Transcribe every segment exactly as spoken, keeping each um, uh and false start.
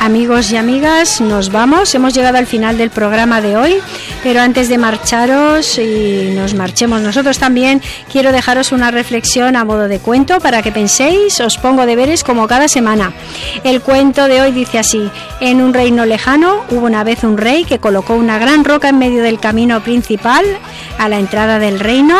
Amigos y amigas, nos vamos, hemos llegado al final del programa de hoy, pero antes de marcharos y nos marchemos nosotros también, quiero dejaros una reflexión a modo de cuento para que penséis. Os pongo deberes como cada semana. El cuento de hoy dice así: en un reino lejano hubo una vez un rey que colocó una gran roca en medio del camino principal a la entrada del reino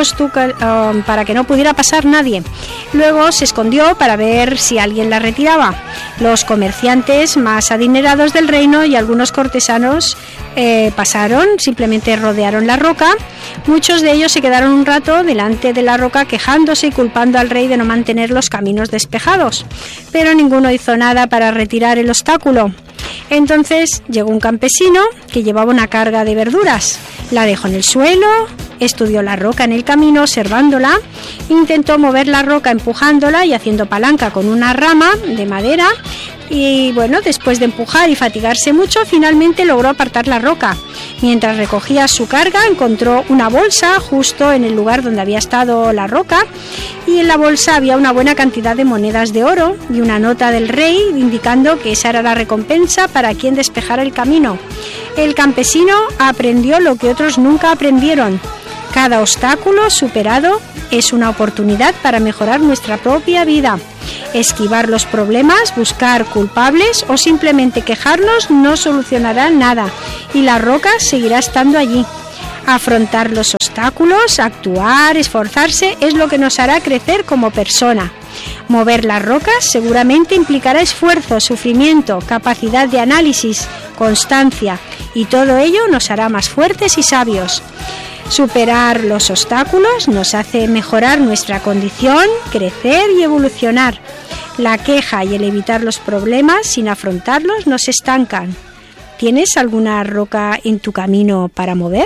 para que no pudiera pasar nadie. Luego se escondió para ver si alguien la retiraba. Los comerciantes más adinerados del reino y algunos cortesanos eh, pasaron, simplemente rodearon la roca. Muchos de ellos se quedaron un rato delante de la roca quejándose y culpando al rey de no mantener los caminos despejados, pero ninguno hizo nada para retirar el obstáculo. Entonces llegó un campesino que llevaba una carga de verduras, la dejó en el suelo, estudió la roca en el camino observándola, intentó mover la roca empujándola y haciendo palanca con una rama de madera, y bueno, después de empujar y fatigarse mucho, finalmente logró apartar la roca. Mientras recogía su carga, encontró una bolsa justo en el lugar donde había estado la roca, y en la bolsa había una buena cantidad de monedas de oro y una nota del rey indicando que esa era la recompensa para quien despejara el camino. El campesino aprendió lo que otros nunca aprendieron: cada obstáculo superado es una oportunidad para mejorar nuestra propia vida. Esquivar los problemas, buscar culpables o simplemente quejarnos no solucionará nada y la roca seguirá estando allí. Afrontar los obstáculos, actuar, esforzarse es lo que nos hará crecer como persona. Mover las rocas seguramente implicará esfuerzo, sufrimiento, capacidad de análisis, constancia, y todo ello nos hará más fuertes y sabios. Superar los obstáculos nos hace mejorar nuestra condición, crecer y evolucionar. La queja y el evitar los problemas sin afrontarlos nos estancan. ¿Tienes alguna roca en tu camino para mover?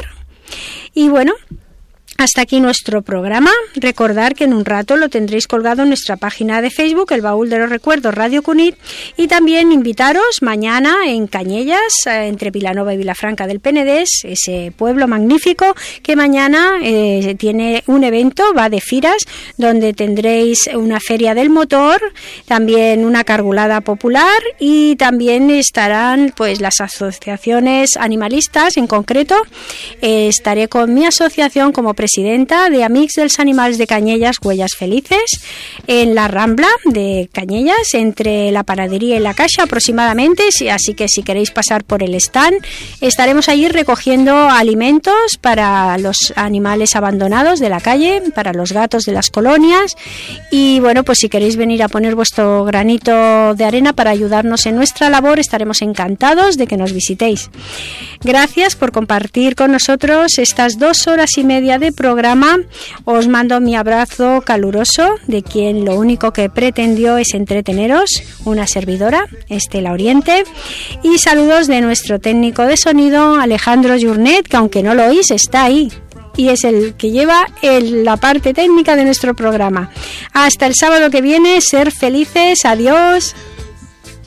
Y bueno, hasta aquí nuestro programa. Recordar que en un rato lo tendréis colgado en nuestra página de Facebook, El Baúl de los Recuerdos Radio Cunit, y también invitaros mañana en Cañellas, entre Vilanova y Vilafranca del Penedés, ese pueblo magnífico que mañana eh, tiene un evento, va de firas, donde tendréis una feria del motor, también una cargulada popular, y también estarán pues las asociaciones animalistas. En concreto, eh, estaré con mi asociación como presidenta presidenta de Amics dels Animals de Cañellas, Huellas Felices, en la Rambla de Cañellas, entre la panadería y la Caixa aproximadamente, así que si queréis pasar por el stand, estaremos allí recogiendo alimentos para los animales abandonados de la calle, para los gatos de las colonias, y bueno, pues si queréis venir a poner vuestro granito de arena para ayudarnos en nuestra labor, estaremos encantados de que nos visitéis. Gracias por compartir con nosotros estas dos horas y media de programa. Os mando mi abrazo caluroso, de quien lo único que pretendió es entreteneros, una servidora, Estela Oriente, y saludos de nuestro técnico de sonido, Alejandro Journet, que aunque no lo oís, está ahí y es el que lleva el, la parte técnica de nuestro programa. Hasta el sábado que viene, ser felices, adiós.